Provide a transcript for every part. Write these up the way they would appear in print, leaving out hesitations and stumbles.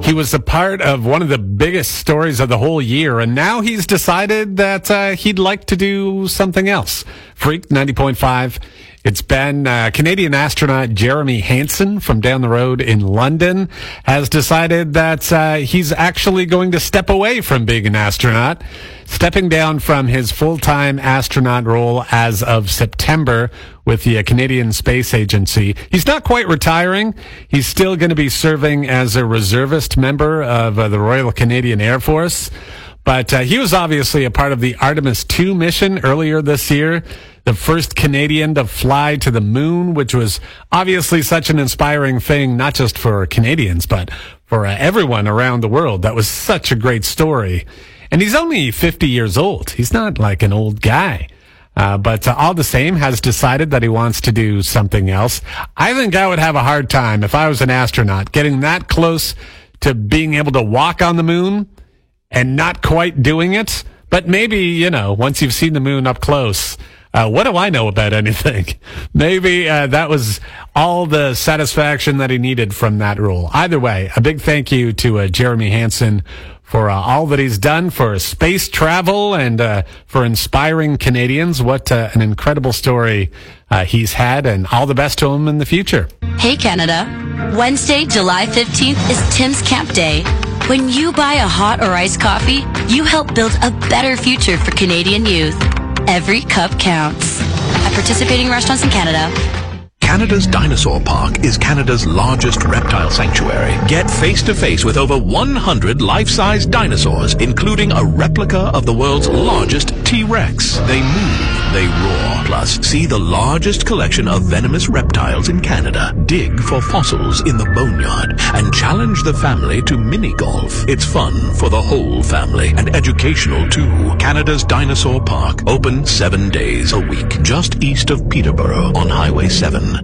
He was a part of one of the biggest stories of the whole year, and now he's decided that he'd like to do something else. Freak 90.5. It's been Canadian astronaut Jeremy Hansen from down the road in London has decided that he's actually going to step away from being an astronaut, stepping down from his full-time astronaut role as of September with the Canadian Space Agency. He's not quite retiring. He's still going to be serving as a reservist member of the Royal Canadian Air Force. But he was obviously a part of the Artemis II mission earlier this year, the first Canadian to fly to the moon, which was obviously such an inspiring thing, not just for Canadians, but for everyone around the world. That was such a great story. And he's only 50 years old. He's not like an old guy. But all the same, has decided that he wants to do something else. I think I would have a hard time if I was an astronaut, getting that close to being able to walk on the moon and not quite doing it. But maybe, once you've seen the moon up close, what do I know about anything? Maybe that was all the satisfaction that he needed from that role. Either way, a big thank you to Jeremy Hansen for all that he's done for space travel and for inspiring Canadians. What an incredible story he's had, and all the best to him in the future. Hey, Canada. Wednesday, July 15th is Tim's Camp Day. When you buy a hot or iced coffee, you help build a better future for Canadian youth. Every cup counts. At participating restaurants in Canada. Canada's Dinosaur Park is Canada's largest reptile sanctuary. Get face-to-face with over 100 life-size dinosaurs, including a replica of the world's largest T-Rex. They move, they roar. Plus, see the largest collection of venomous reptiles in Canada. Dig for fossils in the boneyard and challenge the family to mini-golf. It's fun for the whole family and educational too. Canada's Dinosaur Park, open 7 days a week, just east of Peterborough on Highway 7.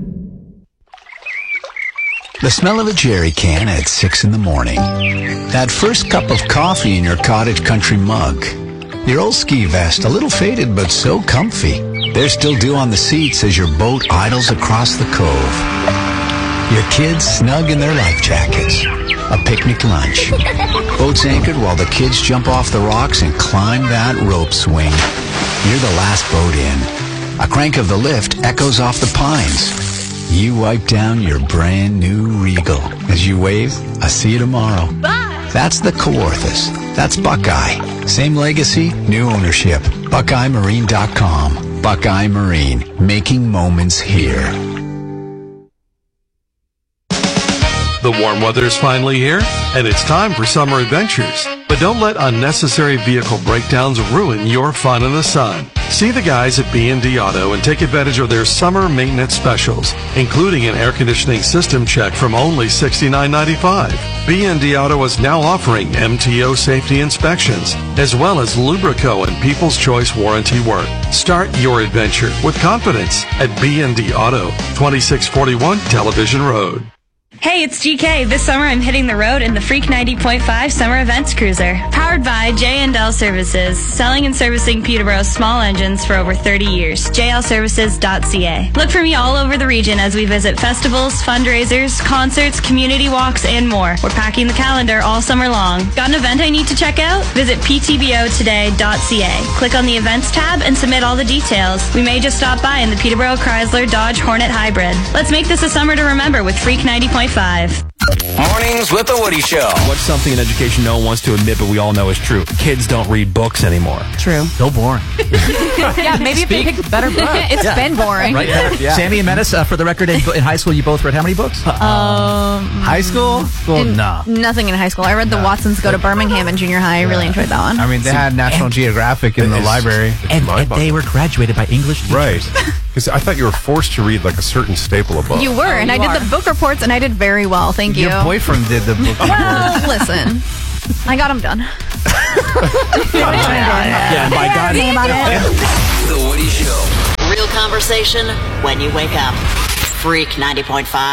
The smell of a jerry can at 6 in the morning. That first cup of coffee in your cottage country mug. Your old ski vest, a little faded but so comfy. There's still dew on the seats as your boat idles across the cove. Your kids snug in their life jackets. A picnic lunch. Boats anchored while the kids jump off the rocks and climb that rope swing. You're the last boat in. A crank of the lift echoes off the pines. You wipe down your brand new Regal. As you wave, I see you tomorrow. Bye! That's the Kawarthas. That's Buckeye. Same legacy, new ownership. BuckeyeMarine.com. Buckeye Marine. Making moments here. The warm weather is finally here, and it's time for summer adventures. But don't let unnecessary vehicle breakdowns ruin your fun in the sun. See the guys at B&D Auto and take advantage of their summer maintenance specials, including an air conditioning system check from only $69.95. B&D Auto is now offering MTO safety inspections, as well as Lubrico and People's Choice warranty work. Start your adventure with confidence at B&D Auto, 2641 Television Road. Hey, it's GK. This summer I'm hitting the road in the Freak 90.5 Summer Events Cruiser. Powered by J&L Services, selling and servicing Peterborough's small engines for over 30 years. jlservices.ca. Look for me all over the region as we visit festivals, fundraisers, concerts, community walks, and more. We're packing the calendar all summer long. Got an event I need to check out? Visit ptbotoday.ca. Click on the Events tab and submit all the details. We may just stop by in the Peterborough Chrysler Dodge Hornet Hybrid. Let's make this a summer to remember with Freak 90.5. Mornings with the Woody Show. What's something in education no one wants to admit, but we all know is true? Kids don't read books anymore. True. So boring. Yeah, maybe if they pick a better book. It's been boring. Right there. Yeah. Sammy and Menace, for the record, in high school, you both read how many books? High school? Well, no. Nothing in high school. I read the Watsons Go to Birmingham in junior high. I really enjoyed that one. I mean, they had National Geographic in the library. And they were graduated by English teachers. Right. Because I thought you were forced to read like a certain staple of books. You were, and I did the book reports, and I did very well. Thank you. Your boyfriend did the book reports. Well, listen, I got them done. Yeah, by God. The Woody Show. Real conversation when you wake up. Freak 90.5.